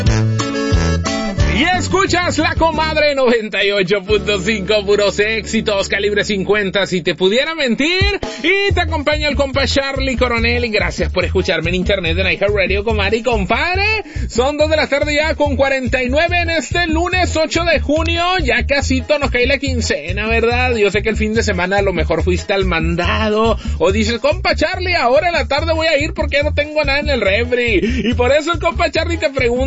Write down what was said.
Y escuchas La Comadre 98.5, puros éxitos, calibre 50, si te pudiera mentir. Y te acompaña el compa Charlie Coronel. Y gracias por escucharme en internet en iHeartRadio, comadre y compadre. Son 2 de la tarde ya con 49 en este lunes 8 de junio. Ya casito nos cae la quincena, ¿verdad? Yo sé que el fin de semana a lo mejor fuiste al mandado. O dices, compa Charlie, ahora en la tarde voy a ir porque no tengo nada en el refri. Y por eso el compa Charlie te pregunta,